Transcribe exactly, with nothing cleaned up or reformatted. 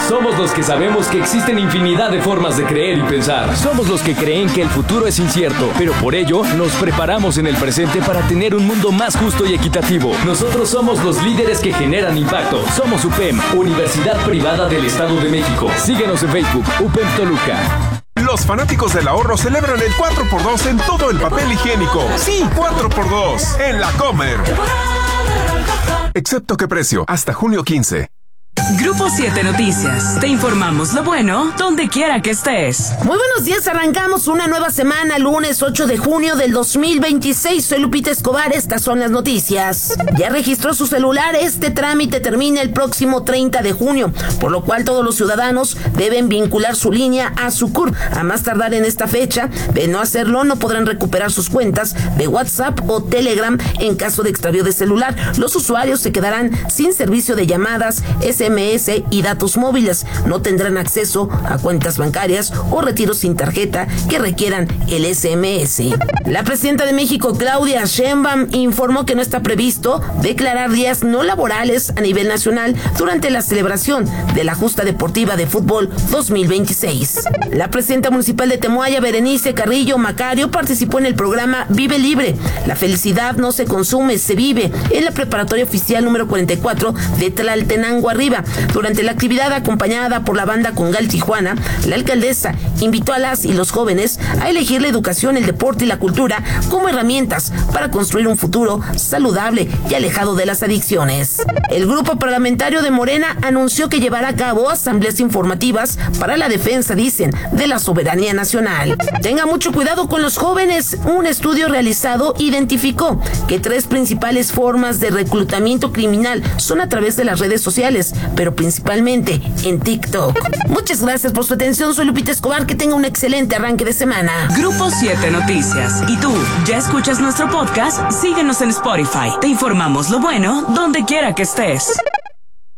Somos los que sabemos que existen infinidad de formas de creer y pensar. Somos los que creen que el futuro es incierto, pero por ello nos preparamos en el presente para tener un mundo más justo y equitativo. Nosotros somos los líderes que generan impacto. Somos U P E M, Universidad Privada del Estado de México. Síguenos en Facebook, U P E M Toluca. Los fanáticos del ahorro celebran el cuatro por dos en todo el papel higiénico. Sí, cuatro por dos en la Comer. Excepto qué precio, hasta junio quince. Grupo siete Noticias. Te informamos lo bueno donde quiera que estés. Muy buenos días, arrancamos una nueva semana, lunes ocho de junio del dos mil veintiséis. Soy Lupita Escobar, estas son las noticias. Ya registró su celular, este trámite termina el próximo treinta de junio, por lo cual todos los ciudadanos deben vincular su línea a su C U R. A más tardar en esta fecha, de no hacerlo no podrán recuperar sus cuentas de WhatsApp o Telegram en caso de extravío de celular. Los usuarios se quedarán sin servicio de llamadas, S M S y datos móviles. No tendrán acceso a cuentas bancarias o retiros sin tarjeta que requieran el S M S. La presidenta de México, Claudia Sheinbaum, informó que no está previsto declarar días no laborales a nivel nacional durante la celebración de la justa deportiva de fútbol dos mil veintiséis. La presidenta municipal de Temoaya, Berenice Carrillo Macario, participó en el programa Vive Libre. La felicidad no se consume, se vive, en la preparatoria oficial número cuarenta y cuatro de Tlaltenango Arriba. Durante la actividad, acompañada por la banda Congal Tijuana, la alcaldesa invitó a las y los jóvenes a elegir la educación, el deporte y la cultura como herramientas para construir un futuro saludable y alejado de las adicciones. El grupo parlamentario de Morena anunció que llevará a cabo asambleas informativas para la defensa, dicen, de la soberanía nacional. Tenga mucho cuidado con los jóvenes. Un estudio realizado identificó que tres principales formas de reclutamiento criminal son a través de las redes sociales, pero principalmente en TikTok. Muchas gracias por su atención. Soy Lupita Escobar. Que tenga un excelente arranque de semana. Grupo siete Noticias. ¿Y tú ya escuchas nuestro podcast? Síguenos en Spotify. Te informamos lo bueno donde quiera que estés.